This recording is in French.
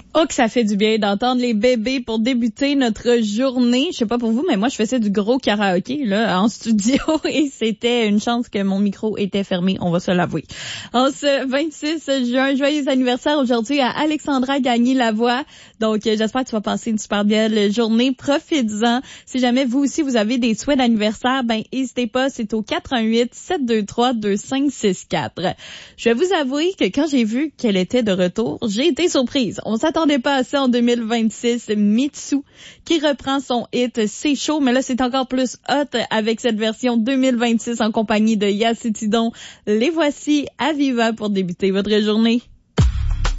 Oh, que ça fait du bien d'entendre les bébés pour débuter notre journée. Je sais pas pour vous, mais moi, je faisais du gros karaoké, là, en studio, et c'était une chance que mon micro était fermé, on va se l'avouer. En ce 26 juin, joyeux anniversaire aujourd'hui à Alexandra Gagné-Lavoie. Donc, j'espère que tu vas passer une super belle journée. Profites-en. Si jamais vous aussi, vous avez des souhaits d'anniversaire, ben, n'hésitez pas, c'est au 418-723-2564. Je vais vous avouer que quand j'ai vu qu'elle était de retour, j'ai été surprise. On s'attendait pas à ça en 2026. Mitsu qui reprend son hit C'est chaud, mais là c'est encore plus hot avec cette version 2026 en compagnie de Yacitidon. Les voici à Viva pour débuter votre journée.